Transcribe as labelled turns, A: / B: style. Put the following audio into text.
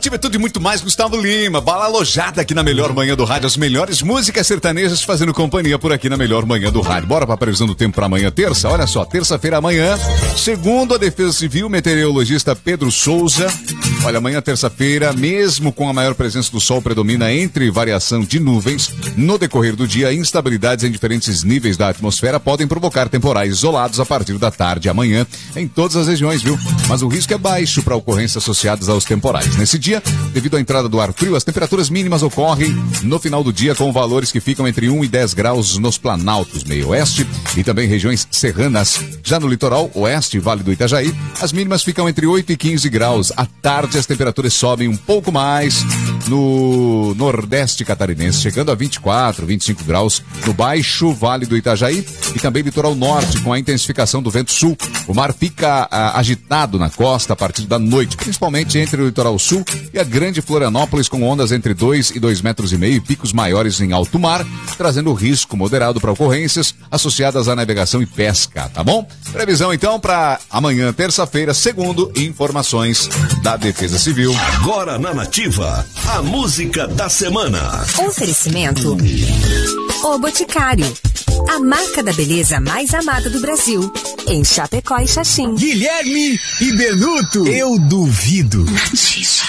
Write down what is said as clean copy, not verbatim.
A: Nativa é tudo e muito mais. Gustavo Lima, bala alojada aqui na melhor manhã do rádio. As melhores músicas sertanejas fazendo companhia por aqui na melhor manhã do rádio. Bora pra previsão do tempo pra amanhã, terça. Olha só, terça-feira amanhã, segundo a Defesa Civil, meteorologista Pedro Souza. Olha, amanhã, terça-feira, mesmo com a maior presença do sol, predomina entre variação de nuvens. No decorrer do dia, instabilidades em diferentes níveis da atmosfera podem provocar temporais isolados a partir da tarde amanhã em todas as regiões, viu? Mas o risco é baixo para ocorrências associadas aos temporais. Nesse dia, devido à entrada do ar frio, as temperaturas mínimas ocorrem no final do dia com valores que ficam entre 1 e 10 graus nos planaltos meio-oeste e também regiões serranas. Já no litoral oeste, Vale do Itajaí, as mínimas ficam entre 8 e 15 graus. À tarde, as temperaturas sobem um pouco mais no nordeste catarinense, chegando a 24, 25 graus no baixo Vale do Itajaí e também litoral norte, com a intensificação do vento sul. O mar fica agitado na costa a partir da noite, principalmente entre o litoral sul e a grande Florianópolis, com ondas entre 2 e 2,5 metros e picos maiores em alto mar, trazendo risco moderado para ocorrências associadas à navegação e pesca, tá bom? Previsão então para amanhã, terça-feira, segundo informações da Defesa Civil.
B: Agora na Nativa, a música da semana.
C: Oferecimento O Boticário, a marca da beleza mais amada do Brasil, em Chapecó e Xaxim.
D: Guilherme e Benuto, eu duvido.
C: Nativa.